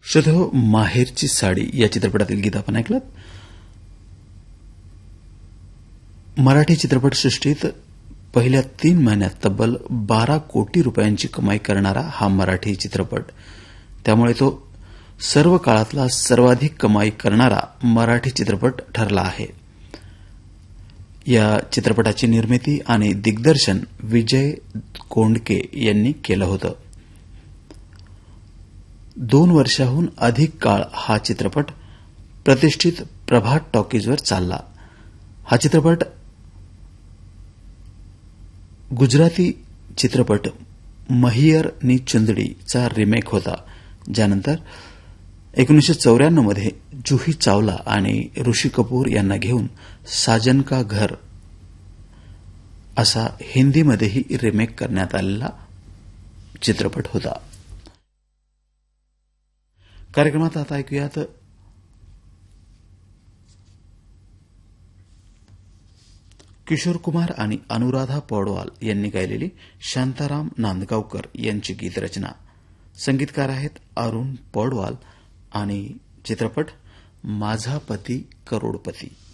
श्रोतेहो, माहेरची साडी या चित्रपटातील गीत आपण ऐकलं. मराठी चित्रपटसृष्टीत पहिल्या 3 महिन्यात तब्बल 12 कोटी रुपयांची कमाई करणारा हा मराठी चित्रपट. त्यामुळे तो सर्व काळातला सर्वाधिक कमाई करणारा मराठी चित्रपट ठरला आहे. या चित्रपटाची निर्मिती आणि दिग्दर्शन विजय कोंडके यांनी केलं होतं. 2 वर्षाहून अधिक काळ हा चित्रपट प्रतिष्ठित प्रभात टॉकीजवर चालला. हा चित्रपट गुजराती चित्रपट महियर नी चुंदडीचा रिमेक होता, ज्यानंतर 1994 मध्ये जुही चावला आणि ऋषी कपूर यांना घेऊन साजन का घर असा हिंदीमध्येही रिमेक करण्यात आलेला चित्रपट होता. कार्यक्रमात आता ऐकूयात किशोर कुमार आणि अनुराधा पौडवाल यांनी गायलेली शांताराम नांदगावकर यांची गीतरचना. संगीतकार आहेत अरुण पौडवाल आणि चित्रपट माझा पती करोडपती.